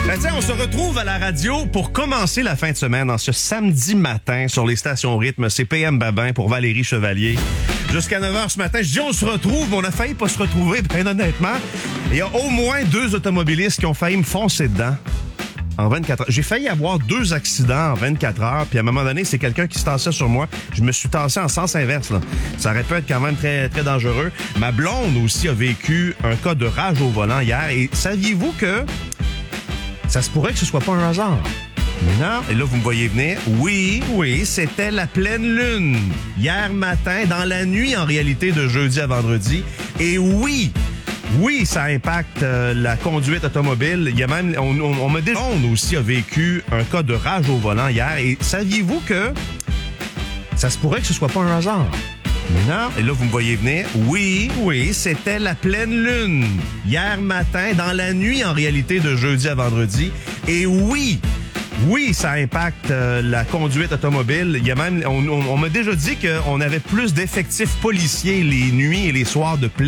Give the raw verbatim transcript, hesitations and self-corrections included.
Ben, tiens, on se retrouve à la radio pour commencer la fin de semaine en ce samedi matin sur les stations rythme. C'est P M Babin pour Valérie Chevalier. Jusqu'à neuf heures ce matin, je dis on se retrouve, mais on a failli pas se retrouver, bien honnêtement. Il y a au moins deux automobilistes qui ont failli me foncer dedans. En vingt-quatre heures. J'ai failli avoir deux accidents en vingt-quatre heures, puis à un moment donné, c'est quelqu'un qui se tassait sur moi. Je me suis tassé en sens inverse, là. Ça aurait pu être quand même très, très dangereux. Ma blonde aussi a vécu un cas de rage au volant hier. Et saviez-vous que ça se pourrait que ce soit pas un hasard? Non. Et là, vous me voyez venir. Oui, oui, c'était la pleine lune. Hier matin, dans la nuit, en réalité, de jeudi à vendredi. Et oui, oui, ça impacte euh, la conduite automobile. Il y a même, on, on, on m'a déjà, on aussi a vécu un cas de rage au volant hier. Et saviez-vous que ça se pourrait que ce soit pas un hasard? Non. Et là, vous me voyez venir. Oui, oui, c'était la pleine lune. Hier matin, dans la nuit, en réalité, de jeudi à vendredi. Et oui, oui, ça impacte euh, la conduite automobile. Il y a même, on, on, on m'a déjà dit qu'on avait plus d'effectifs policiers les nuits et les soirs de pleine